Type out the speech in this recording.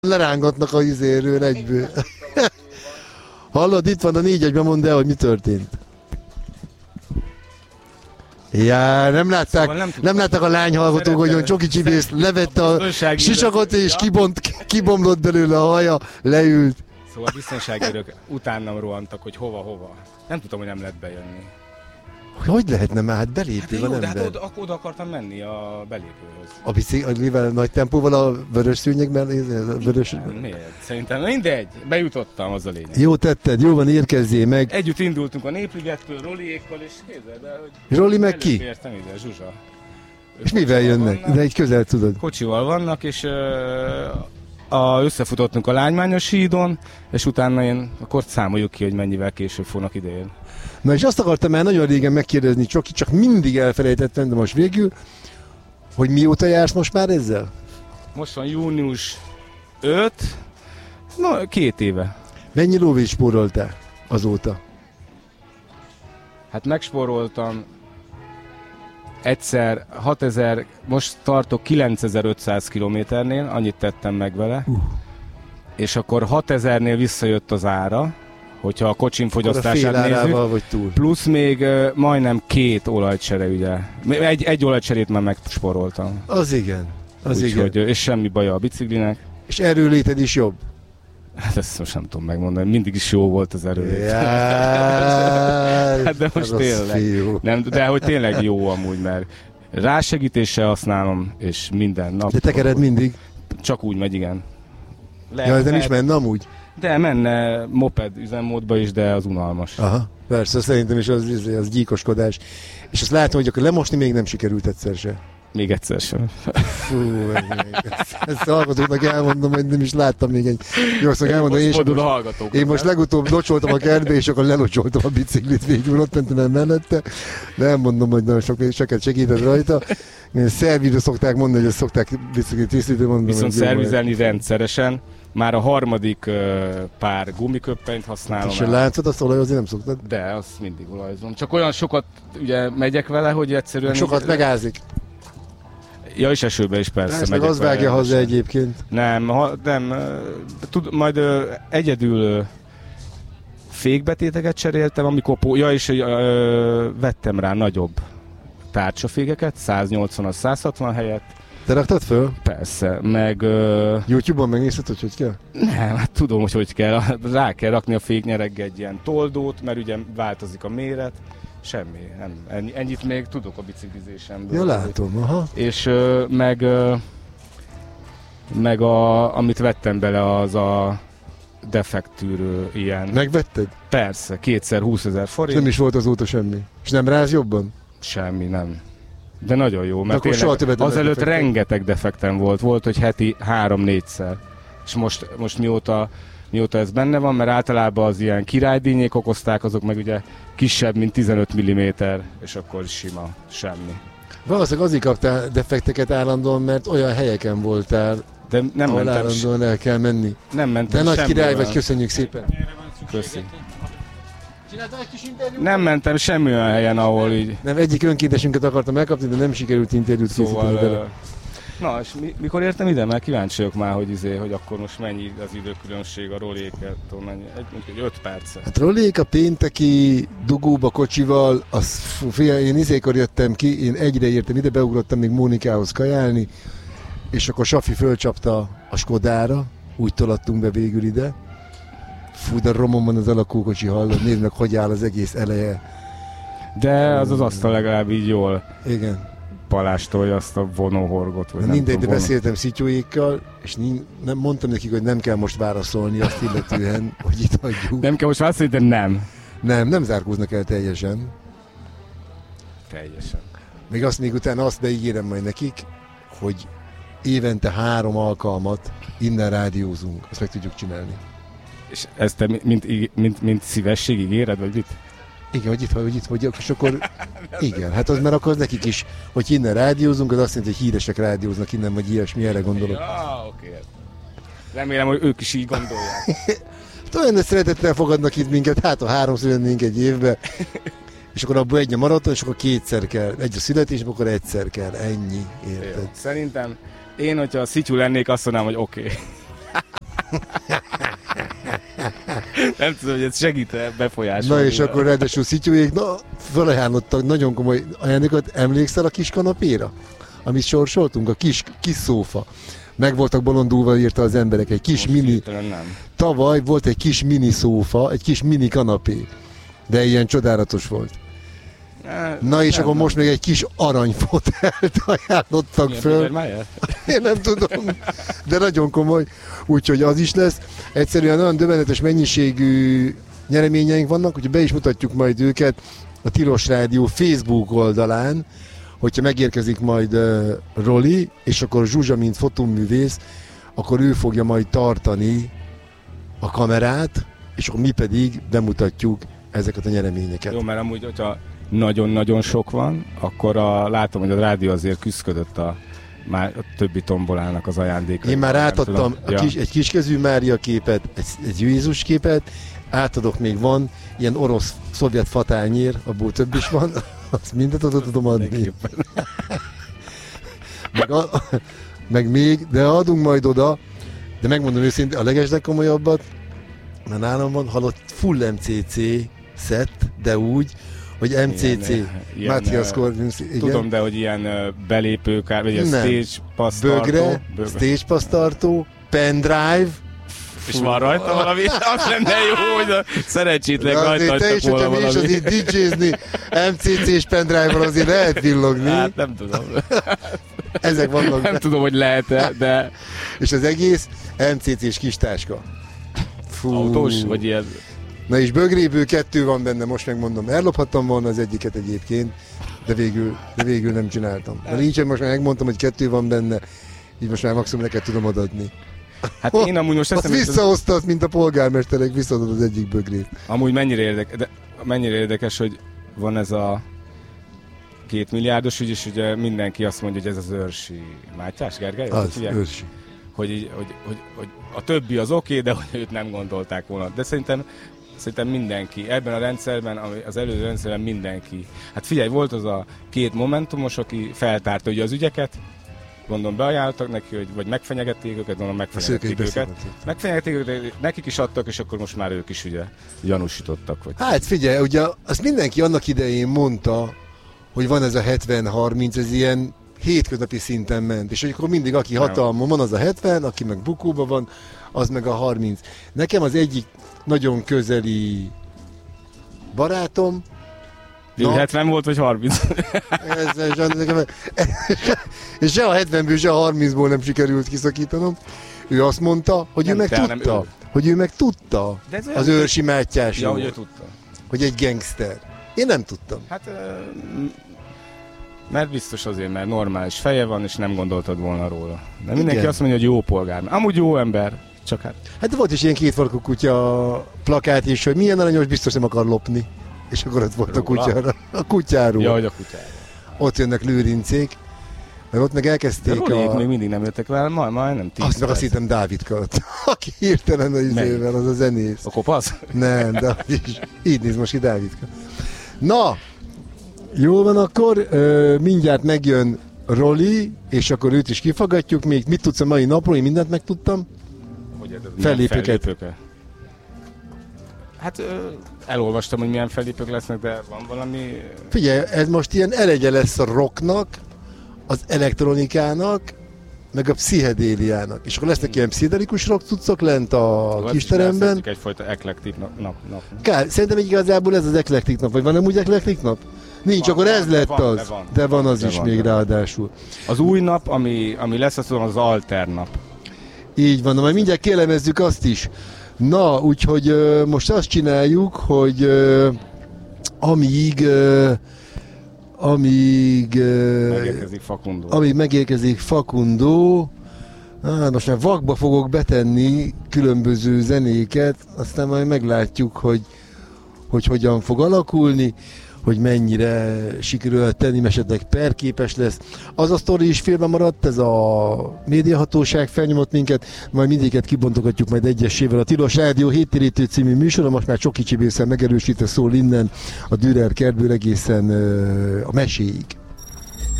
Lerángatnak a izéről egyből. Hallod, itt van a 4-1-ben, mondd el, hogy mi történt. Já, nem látták a lányhallgatók, hogy a Csoki Csibész levette a sisakot és kibomlott belőle a haja, leült. Szóval biztonságőrök utánam rohantak, hogy hova. Nem tudtam, hogy nem lehet bejönni. Hogy lehetne már? Hát belépő Hát van jó, ember. de hát oda akartam menni a belépőhöz. A biciklivel nagy tempóval a vörös szőnyeg mellé? Vörös... Miért? Szerintem mindegy. Bejutottam, az a lényeg. Jó tetted, jó van, érkezzél meg. Együtt indultunk a Népligettől, Roliékkal, és képzeld el, hogy... Roli meg ki? Értem ide, Zsuzsa. És mivel jönnek? Vannak, De így közel tudod. kocsival vannak, és összefutottunk a Lágymányos hídon, és utána akkor számoljuk ki, hogy mennyivel később fognak idejön. Na és azt akartam már nagyon régen megkérdezni, Csoki, csak mindig elfelejtettem, de most végül, hogy mióta jársz most már ezzel? Most van június 5, 2 éve. Mennyi lóvét spóroltál azóta? Hát megspóroltam egyszer 6000, most tartok 9500 kilométernél, annyit tettem meg vele, és akkor 6000-nél visszajött az ára, hogyha a kocsim fogyasztását nézzük, vagy túl. plusz még majdnem 2 olajcsere, ugye. Egy olajcserét már megspóroltam. Az igen. Az igen. Úgyhogy, és semmi baja a biciklinek. És erőléted is jobb. Hát ezt most nem tudom megmondani, mindig is jó volt az erőlét. Hát de most tényleg. Nem, de hogy tényleg jó amúgy, mert rásegítéssel használom, és minden nap. De tekered mindig? Csak úgy megy, igen. Ja, ez nem is menne amúgy? De menne moped üzemmódba is, de az unalmas. Aha, persze, szerintem is az gyíkoskodás. És azt látom, hogy akkor lemosni még nem sikerült egyszer se. Még egyszer sem. Fú, ezt a hallgatóknak elmondom, hogy nem is láttam még egy... Jó, szóval elmondom, én most legutóbb locsoltam a kertbe, és akkor lelocsoltam a biciklit végül, ott mentem el mellette, de elmondom, hogy nagyon sokat segített rajta. Szervizre szokták mondani, hogy szokták biciklit tisztítani, mondom. Viszont szervizelni rendszeresen. Már a harmadik pár gumiköppenyt használom. És látszod, azt olajozni nem szoktad? De, azt mindig olajozom. Csak olyan sokat ugye megyek vele, hogy egyszerűen... Sokat megázik. Ja, és esőbe is persze megyek. Az vágja haza egyébként. Nem, majd egyedül fékbetéteket cseréltem, amikor és vettem rá nagyobb tárcsafékeket, 180-as 160 helyett. Te raktad föl? Persze, meg... YouTube-on megnézted, hogy kell? Nem, hát tudom, hogy kell. Rá kell rakni a féknyeregge egy ilyen toldót, mert ugye változik a méret. Semmi, nem. Ennyit még tudok a biciklizésemből. Ja, látom, aha. És meg amit vettem bele, az a defektűrő ilyen. Megvetted? Persze, 20 000 forint. Nem is volt azóta semmi. És nem ráz jobban? Semmi, nem. De nagyon jó, mert azelőtt rengeteg defektem volt, hogy heti 3-4-szer. És most mióta ez benne van, mert általában az ilyen királydínyék okozták, azok meg ugye kisebb, mint 15 mm, és akkor sima, semmi. Valószínűleg azért kaptál defekteket állandóan, mert olyan helyeken voltál, de nem ahol állandóan el kell menni. Nem mentem. De nagy király vagy, köszönjük szépen. Köszi. Nem mentem semmi olyan helyen, ahol így... Nem, egyik önkéntesünket akartam megkapni, de nem sikerült interjút készíteni vele. Na, és mikor értem ide? Mert kíváncsi vagyok már, hogy akkor most mennyi az időkülönbség a Rolékettől, mennyi? Egy 5 perc. Hát Rolék a pénteki dugóba kocsival, én izékor jöttem ki, én egyre értem ide, beugrottam még Mónikához kajálni, és akkor Safi fölcsapta a Skodára, úgy tolattunk be végül ide. Fú, de romon van az alakókocsi, hallod, nézd meg, hogy áll az egész eleje. De az asztal legalább így jól. Igen. Palástolja azt a vonóhorgot. Vagy mindegy, de beszéltem Szityóékkal, és nem mondtam nekik, hogy nem kell most válaszolni azt illetően, hogy itt hagyjuk. Nem kell most válaszolni, de nem. Nem zárkóznak el teljesen. Teljesen. Még utána azt beígérem majd nekik, hogy évente 3 alkalmat innen rádiózunk. Azt meg tudjuk csinálni. És ezt te mint szívesség ígéred, vagy mit? Igen, hogy és akkor igen, hát az már akkor nekik is, hogy innen rádiózunk, az azt jelenti, hogy híresek rádióznak innen, vagy ilyesmi, erre gondolok. Ja, oké. Remélem, hogy ők is így gondolják. Olyan szeretettel fogadnak itt minket, hát ha 3-szor jönnénk egy évbe, és akkor abból egy a maraton, és akkor 2-szer kell. Egy a születés, akkor egyszer kell. Ennyi, érted? Szerintem én, hogyha a Szityu lennék, azt mondanám, hogy oké. Nem tudom, hogy ez segít befolyásolni. Na és akkor ráadásul Szityújék, felajánlottak nagyon komoly ajándékot. Emlékszel a kis kanapéra? Amit sorsoltunk, a kis szófa. Meg voltak bolondulva, írta az emberek, egy kis most mini... Tavaly volt egy kis mini szófa, egy kis mini kanapé. De ilyen csodálatos volt. Na és akkor most még egy kis aranyfotelt ajánlottak föl. Én nem tudom, de nagyon komoly, úgyhogy az is lesz. Egyszerűen olyan döbbenetes mennyiségű nyereményeink vannak, hogy be is mutatjuk majd őket a Tilos Rádió Facebook oldalán, hogyha megérkezik majd Roli, és akkor Zsuzsa, mint fotóművész, akkor ő fogja majd tartani a kamerát, és akkor mi pedig bemutatjuk ezeket a nyereményeket. Jó, mert amúgy, hogyha nagyon-nagyon sok van, akkor látom, hogy a rádió azért küzdködött már a többi tombolának az ajándékra. Én már átadtam egy kiskezű Mária képet, egy Jézus képet, átadok, még van ilyen orosz-szovjet fatányér, abból több is van, azt mindet oda tudom adni. meg még, de adunk majd oda, de megmondom őszintén, a legeslegkomolyabbat, mert nálam van halott full MCC set, de úgy, hogy MCC, Matthias Corvinus, igen. Tudom, de hogy ilyen belépőkár, vagy a stage pass tartó. Stage pass tartó, pendrive. És van rajta valami? Az lenne jó, hogy a szerencsétlen rajta is volna valami. Te is, hogyha mi is azért DJ-zni MCC-s pendrive-val azért lehet villogni. Hát nem tudom. Ezek vannak. Nem tudom, hogy lehet-e, de... És az egész MCC-s kis táska. Fú. Autós, vagy ilyen... Na és bögréből 2 van benne, most megmondom. Ellophattam volna az egyiket egyébként, de végül nem csináltam. Na nincsen, most már megmondtam, hogy 2 van benne, így most már maximum neked tudom adni. Hát én amúgy most azt visszahoztad, mint a polgármesterek, visszaadod az egyik bögrét. Amúgy mennyire érdekes, hogy van ez a 2 milliárdos ügy, és ugye mindenki azt mondja, hogy ez az Őrsi Mátyás Gergely? Az, Őrsi. Hogy a többi az oké, de hogy őt nem gondolták volna. De szerintem mindenki, ebben a rendszerben, az előző rendszerben mindenki. Hát figyelj, volt az a 2 momentumos, aki feltárta ugye az ügyeket, gondolom beajánlottak neki, vagy megfenyegették őket, gondolom megfenyegették őket. Megfenyegették őket, nekik is adtak, és akkor most már ők is ugye gyanúsítottak. Vagy. Hát figyelj, ugye azt mindenki annak idején mondta, hogy van ez a 70-30, ez ilyen hétköznapi szinten ment, és akkor mindig aki hatalmon van, az a 70, aki meg bukóban van, az meg a 30. Nekem az egyik nagyon közeli barátom, Ő 70 volt, vagy 30? És se a 70-ből, se a 30-ból nem sikerült kiszakítanom. Ő azt mondta, hogy ő meg tudta, az Őrsi Mátyásról, hogy ő tudta. Hogy egy gangster. Én nem tudtam. Hát, mert biztos azért, mert normális feje van, és nem gondoltad volna róla. De mindenki azt mondja, hogy jó polgár. Amúgy jó ember, csak hát... Hát volt is ilyen 2 farkú kutya plakát is, hogy milyen aranyos, biztos nem akar lopni. És akkor ott volt a kutyáról. Ja, hogy a kutyáról. Ott jönnek lőrincék, mert ott meg elkezdték de még mindig nem jöttek vele, majdnem 10 Azt meg azt hittem Dávidka, aki hirtelen az izével, az a zenész. A kopasz? Nem, de így néz most ki Dávidka. Na, jó van akkor, mindjárt megjön Roli, és akkor őt is kifagatjuk. Még mit tudsz a mai napról? Én mindent megtudtam. Fellépőket. Hát elolvastam, hogy milyen fellépők lesznek, de van valami... Figyelj, ez most ilyen elegye lesz a rocknak, az elektronikának, meg a pszichedéliának. És akkor lesznek ilyen pszichedelikus rock cuccok lent a kisteremben. Ez egyfajta eklektik nap. Szerintem igazából ez az eklektik nap. Vagy van nem úgy eklektik nap? Nincs, akkor ez lett az. De van az is még ráadásul. Az új nap, ami lesz, azt tudom, az alter nap. Így van, majd mindjárt kielemezzük azt is. Na, úgyhogy most azt csináljuk, hogy amíg megérkezik Facundo, most már vakba fogok betenni különböző zenéket, aztán majd meglátjuk, hogy hogyan fog alakulni, hogy mennyire sikerül tenni, esetleg perképes lesz. Az a sztori is félben maradt, ez a médiahatóság felnyomott minket, majd mindéket kibontogatjuk majd egyesével. A Tilos Rádió Héttérítő című műsora, most már Csoki Csibészen megerősítve szól innen a Dürer kertből egészen a meséig.